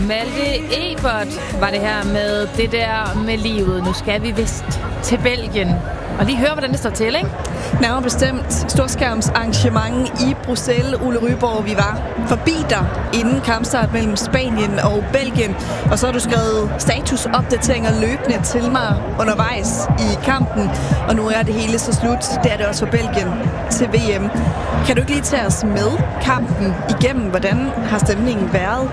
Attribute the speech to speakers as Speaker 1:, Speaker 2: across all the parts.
Speaker 1: Malte Ebert var det her med det der med livet. Nu skal vi vist til Belgien. Og lige høre, hvordan det står til, ikke?
Speaker 2: Nærmere bestemt storskærmsarrangement i Bruxelles, Ole Ryborg. Vi var forbi dig inden kampstart mellem Spanien og Belgien. Og så har du skrevet statusopdateringer løbende til mig undervejs i kampen. Og nu er det hele så slut. Det er det også for Belgien til VM. Kan du ikke lige tage os med kampen igennem? Hvordan har stemningen været?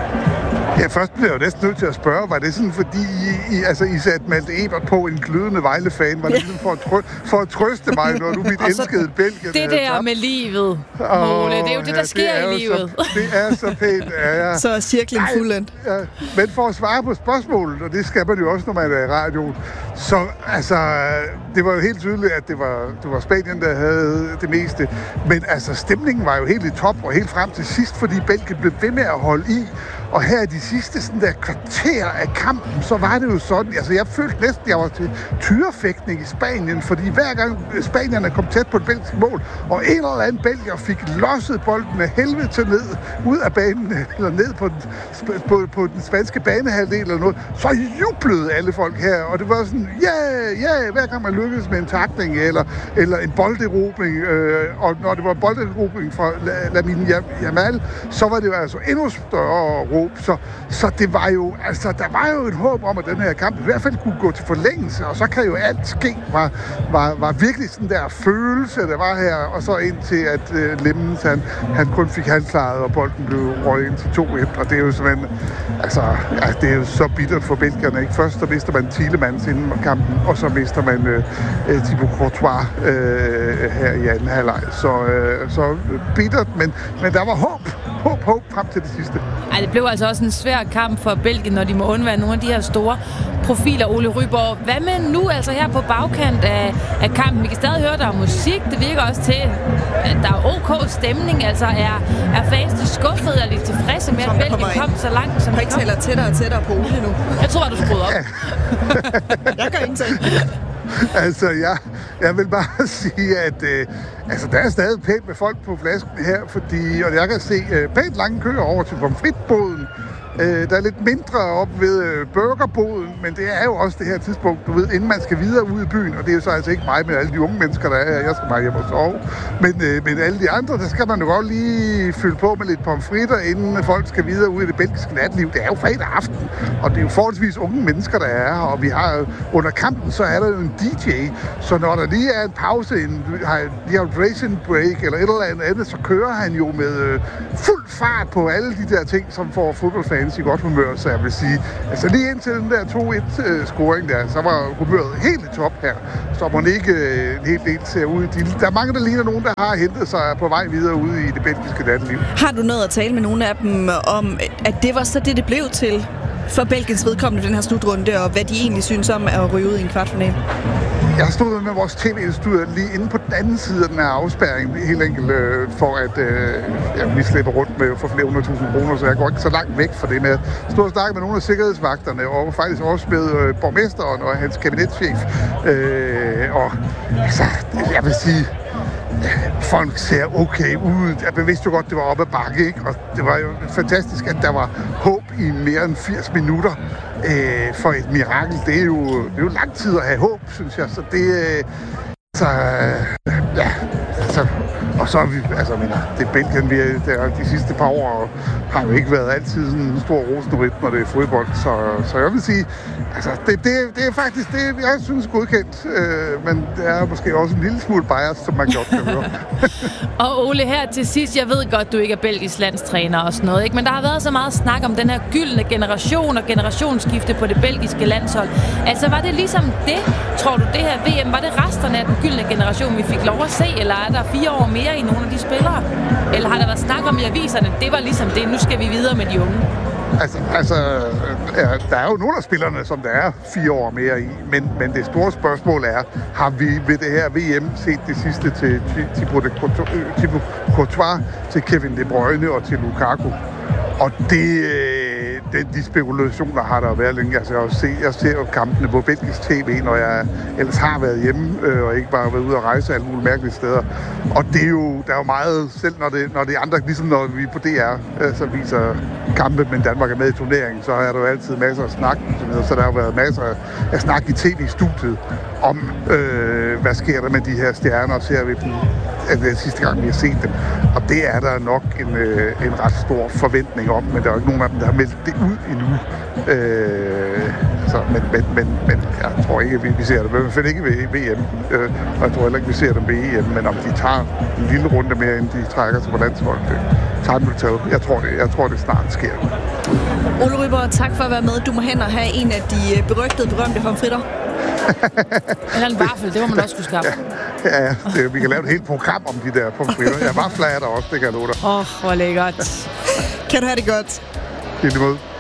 Speaker 3: Ja, først blev jeg jo næsten nødt til at spørge, var det sådan, fordi I satte Malte Ebert på en glødende Vejle-fan? Var det sådan for at trøste mig, når du mit elskede Belgien?
Speaker 1: Det der med livet, Ole, det er jo det, der sker i livet.
Speaker 3: Det er så pænt, ja.
Speaker 2: Så er cirklen fuldendt.
Speaker 3: Ja. Men for at svare på spørgsmålet, og det skal man jo også, når man er i radioen, så det var jo helt tydeligt, at det var Spanien, der havde det meste. Men altså, stemningen var jo helt i top, og helt frem til sidst, fordi Belgien blev ved med at holde i. Og her i de sidste sådan der kvarter af kampen, så var det jo sådan, altså jeg følte næsten, at jeg var til tyrefægtning i Spanien, fordi hver gang spanierne kom tæt på det belgiske mål, og en eller anden belgier fik losset bolden af helvede til ned, ud af banen, eller ned på den spanske banehalvdel eller noget, så jublede alle folk her, og det var sådan, ja, hver gang man lykkedes med en takning eller en bolderobring, og når det var bolderobring fra Lamine Yamal, så var det jo altså endnu større råb. Så det var jo, altså, der var jo et håb om, at den her kamp i hvert fald kunne gå til forlængelse, og så kan jo alt ske, var virkelig sådan der følelse, der var her, og så indtil at Lemmens, han kun fik halvklaret, og bolden blev røget ind til 2-1, og det er jo simpelthen, altså, ja, det er jo så bittert for belgierne, ikke? Først så mister man Tielemans inden kampen, og så mister man Thibaut Courtois her i anden halvleg, så bittert, men der var håb frem til det sidste.
Speaker 1: Ej, det blev altså også en svær kamp for Belgien, når de må undvære nogle af de her store profiler, Ole Ryborg. Hvad med nu, altså her på bagkant af kampen? Vi kan stadig høre, der er musik. Det virker også til, at der er OK stemning. Altså er fans skuffede og lidt tilfredse med, at Belgien kom så langt, som de kom?
Speaker 2: Jeg tættere og tættere på Ole nu.
Speaker 1: Jeg tror, du skruede op.
Speaker 2: Jeg gør ingenting.
Speaker 3: Altså, jeg vil bare sige, at der er stadig pænt med folk på flasken her, og jeg kan se pænt lange køer over til pomfritboden. Der er lidt mindre op ved burgerboden, men det er jo også det her tidspunkt, du ved, inden man skal videre ud i byen, og det er jo så altså ikke mig med alle de unge mennesker, der er her. Jeg skal bare hjem og sove. Men alle de andre, der skal man jo godt lige fylde på med lidt pomfritter, inden folk skal videre ud i det belgiske natliv. Det er jo fredag aften, og det er jo forholdsvis unge mennesker, der er her, og vi har under kampen, så er der jo en DJ, så når der lige er en pause, en dehydration break eller et eller andet, så kører han jo med fuld fart på alle de der ting, som får fodboldfans i godt humør, så jeg vil sige, altså lige indtil den der 2-1-scoring der, så var humøret helt i top her. Så må ikke en hel del ser ud. Der er mange, der ligner nogen, der har hentet sig på vej videre ude i det belgiske natteliv.
Speaker 2: Har du noget at tale med nogle af dem om, at det var så det blev til for Belgiens vedkommende den her slutrunde, og hvad de egentlig synes om at ryge ud i en kvartfinale?
Speaker 3: Jeg stod med vores tv-studie lige inde på den anden side af den her afspærring, helt enkelt for at vi slipper rundt med for flere 100.000 kroner, så jeg går ikke så langt væk fra det med. Jeg stod og snakkede med nogle af sikkerhedsvagterne, og faktisk også med borgmesteren og hans kabinetschef. Og altså, jeg vil sige, folk ser okay ud. Jeg vidste jo godt, det var op ad bakke, ikke? Og det var jo fantastisk, at der var håb i mere end 80 minutter for et mirakel. Det er jo lang tid at have håb, synes jeg. Så det... Og så er vi, det Belgien, de sidste par år har jo ikke været altid sådan en stor rosenryt, når det er fodbold. Så jeg vil sige, det er faktisk det, jeg synes er godkendt, men det er måske også en lille smule bias, som man godt kan høre.
Speaker 1: Og Ole, her til sidst, jeg ved godt, du ikke er belgisk landstræner og sådan noget, ikke? Men der har været så meget snak om den her gyldne generation og generationsskifte på det belgiske landshold. Altså, var det ligesom det, tror du, det her VM, var det resterne af den gyldne generation, vi fik lov at se, eller er der 4 år mere i nogle af de spillere? Eller har der været snak om i aviserne, det var ligesom det, nu skal vi videre med de unge?
Speaker 3: Der er jo nogle af spillerne, som der er 4 år mere i, men det store spørgsmål er, har vi ved det her VM set det sidste til Thibaut Courtois, til Kevin De Bruyne og til Lukaku? Og de spekulationer har der været længe. Altså, jeg ser jo kampene på belgisk tv, når jeg ellers har været hjemme, og ikke bare været ude og rejse alle mulige mærkelige steder. Og der er jo meget, selv når det er andre, ligesom når vi på DR, så viser kampe, men Danmark er med i turneringen, så er der jo altid masser af snak. Så der har jo været masser af snak i tv-studiet om, hvad sker der med de her stjerner, ser vi dem sidste gang, vi har set dem. Og det er der nok en ret stor forventning om, men der er jo ikke nogen af dem, der har meldt det ud endnu. Men jeg tror ikke, vi ser det. I hvert fald ikke ved VM, og jeg tror heller ikke, vi ser dem ved EM, men om de tager en lille runde mere, inden de trækker sig på landsholdet, time will tell. Jeg tror, det snart sker.
Speaker 2: Ole Ryborg, tak for at være med. Du må hen og have en af de berømte pomfritter.
Speaker 1: Eller en vaffel, det må man også kunne skaffe.
Speaker 3: Ja, vi kan lave et helt program om de der pomfritter. Jeg vafler er der også, det kan jeg love dig.
Speaker 1: Hvor lækkert.
Speaker 2: Kan du have det godt?
Speaker 3: Helt imod.